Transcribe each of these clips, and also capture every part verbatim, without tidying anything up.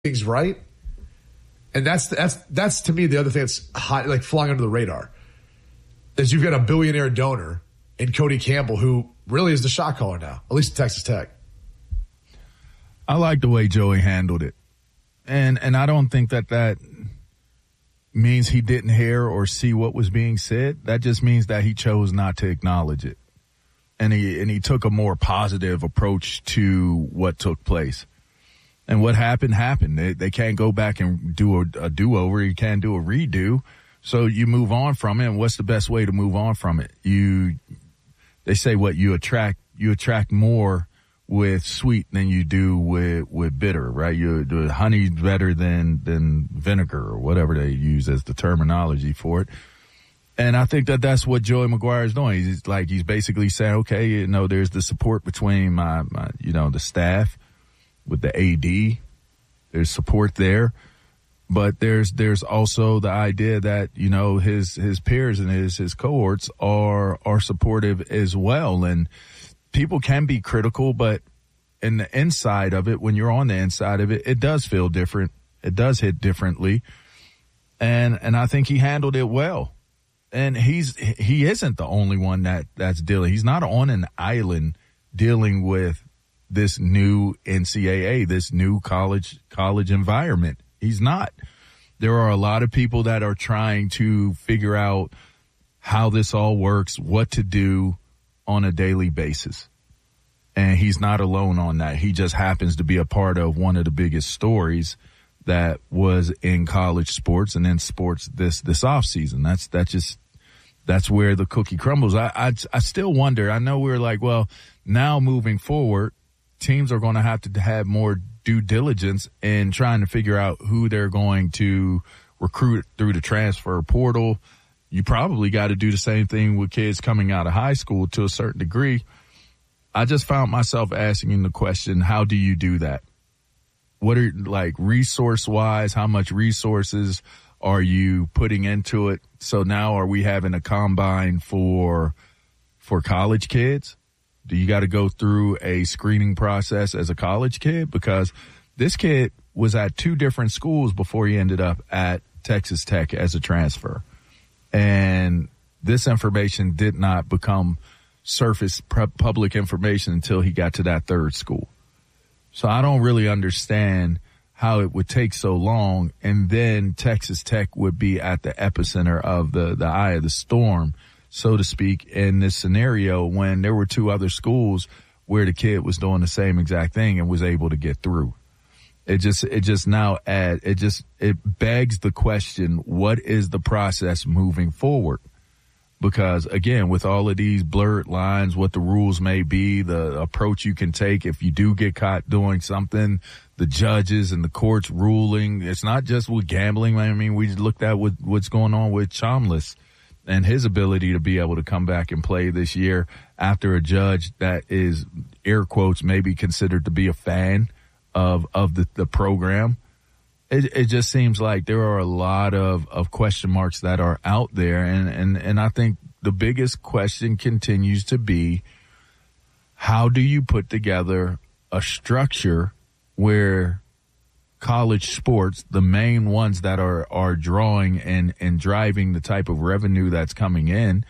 things right. And that's that's that's to me the other thing that's high, like flying under the radar is you've got a billionaire donor in Cody Campbell who really is the shot caller now, at least at Texas Tech. I like the way Joey handled it, and and I don't think that that means he didn't hear or see what was being said. That just means that he chose not to acknowledge it, and he and he took a more positive approach to what took place. And what happened, happened. They, they can't go back and do a, a do-over. You can't do a redo. So you move on from it. And what's the best way to move on from it? You, they say what you attract, you attract more with sweet than you do with, with bitter, right? You, the honey's better than, than vinegar or whatever they use as the terminology for it. And I think that that's what Joey McGuire is doing. He's like, he's basically saying, okay, you know, there's the support between my, my you know, the staff. With the A D, there's support there, but there's there's also the idea that, you know, his his peers and his his cohorts are are supportive as well. And people can be critical, but in the inside of it, when you're on the inside of it, it does feel different. It does hit differently, and and I think he handled it well. And he's he isn't the only one that that's dealing. He's not on an island dealing with this new N C double A, this new college college environment. He's not. There are a lot of people that are trying to figure out how this all works, what to do on a daily basis. And he's not alone on that. He just happens to be a part of one of the biggest stories that was in college sports and in sports this this offseason. That's that's just that's where the cookie crumbles. I, I I still wonder. I know we're like, well, now moving forward, teams are going to have to have more due diligence in trying to figure out who they're going to recruit through the transfer portal. You probably got to do the same thing with kids coming out of high school to a certain degree. I just found myself asking the question, how do you do that? What are, like, resource-wise, how much resources are you putting into it? So now are we having a combine for for college kids? Do you got to go through a screening process as a college kid? Because this kid was at two different schools before he ended up at Texas Tech as a transfer. And this information did not become surface public information until he got to that third school. So I don't really understand how it would take so long, and then Texas Tech would be at the epicenter of the, the eye of the storm, so to speak, in this scenario when there were two other schools where the kid was doing the same exact thing and was able to get through. It just, it just now add, it just, it begs the question, what is the process moving forward? Because again, with all of these blurred lines, what the rules may be, the approach you can take if you do get caught doing something, the judges and the courts ruling, it's not just with gambling. I mean, we looked at what, what's going on with Chomless and his ability to be able to come back and play this year after a judge that is, air quotes, maybe considered to be a fan of, of the, the program. It, it just seems like there are a lot of, of question marks that are out there. And, and, and I think the biggest question continues to be, how do you put together a structure where college sports, the main ones that are, are drawing and, and driving the type of revenue that's coming in,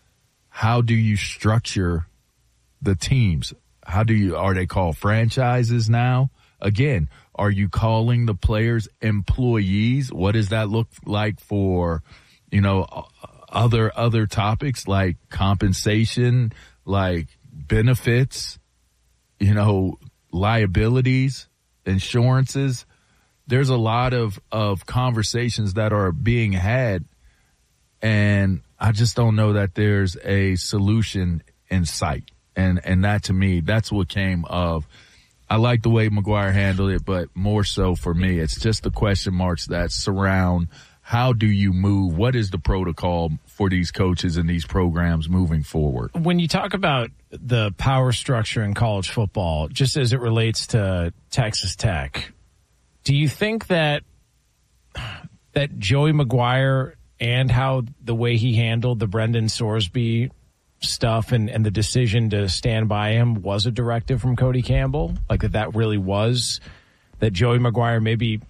how do you structure the teams? How do you, are they called franchises now? Again, are you calling the players employees? What does that look like for, you know, other, other topics like compensation, like benefits, you know, liabilities, insurances? There's a lot of, of conversations that are being had, and I just don't know that there's a solution in sight. And, and that to me, that's what came of, I like the way McGuire handled it, but more so for me, it's just the question marks that surround how do you move? What is the protocol for these coaches and these programs moving forward? When you talk about the power structure in college football, just as it relates to Texas Tech, do you think that that Joey McGuire and how the way he handled the Brendan Sorsby stuff and, and the decision to stand by him was a directive from Cody Campbell? Like that that really was that Joey Maguire maybe